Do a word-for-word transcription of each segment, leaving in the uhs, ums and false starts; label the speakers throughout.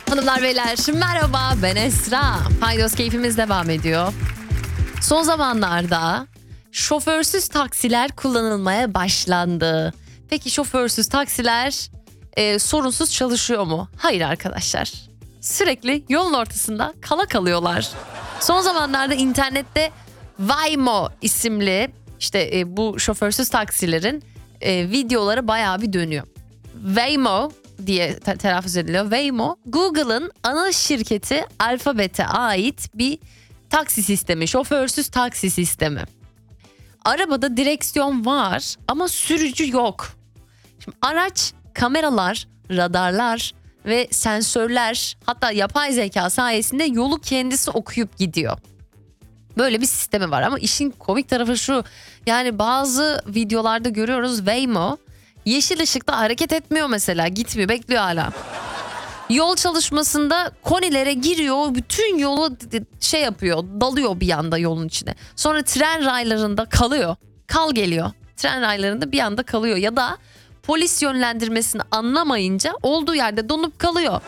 Speaker 1: Hanımlar beyler merhaba, ben Esra. Paydos keyfimiz devam ediyor. Son zamanlarda şoförsüz taksiler kullanılmaya başlandı. Peki şoförsüz taksiler e, sorunsuz çalışıyor mu? Hayır arkadaşlar. Sürekli yolun ortasında kala kalıyorlar. Son zamanlarda internette Waymo isimli işte e, bu şoförsüz taksilerin e, videoları bayağı bir dönüyor. Waymo diye te- telaffuz ediliyor. Waymo, Google'ın ana şirketi Alphabet'e ait bir taksi sistemi, şoförsüz taksi sistemi. Arabada direksiyon var ama sürücü yok. Şimdi araç kameralar, radarlar ve sensörler, hatta yapay zeka sayesinde yolu kendisi okuyup gidiyor. Böyle bir sistemi var ama işin komik tarafı şu. Yani bazı videolarda görüyoruz Waymo yeşil ışıkta hareket etmiyor mesela, gitmiyor, bekliyor hala. Yol çalışmasında konilere giriyor, bütün yolu şey yapıyor, dalıyor bir anda yolun içine. Sonra tren raylarında kalıyor, kal geliyor. Tren raylarında bir anda kalıyor ya da polis yönlendirmesini anlamayınca olduğu yerde donup kalıyor.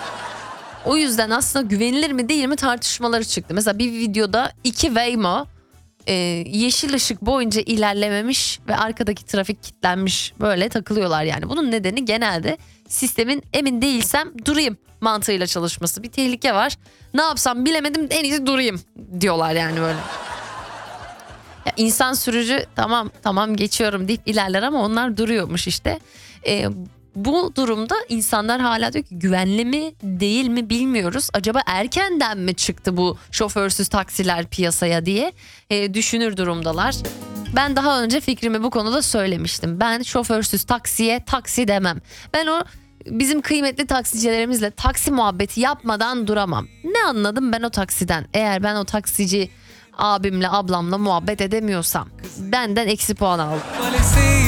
Speaker 1: O yüzden aslında güvenilir mi değil mi tartışmaları çıktı. Mesela bir videoda iki Waymo e, yeşil ışık boyunca ilerlememiş ve arkadaki trafik kilitlenmiş, böyle takılıyorlar yani. Bunun nedeni genelde sistemin emin değilsem durayım mantığıyla çalışması. Bir tehlike var, ne yapsam bilemedim, en iyisi durayım diyorlar yani böyle. Ya insan sürücü tamam tamam geçiyorum deyip ilerler ama onlar duruyormuş işte. E, bu durumda insanlar hala diyor ki güvenli mi değil mi bilmiyoruz. Acaba erkenden mi çıktı bu şoförsüz taksiler piyasaya diye e, düşünür durumdalar. Ben daha önce fikrimi bu konuda söylemiştim. Ben şoförsüz taksiye taksi demem. Ben o bizim kıymetli taksicilerimizle taksi muhabbeti yapmadan duramam. Ne anladım ben o taksiden? Eğer ben o taksici abimle ablamla muhabbet edemiyorsam benden eksi puan aldım.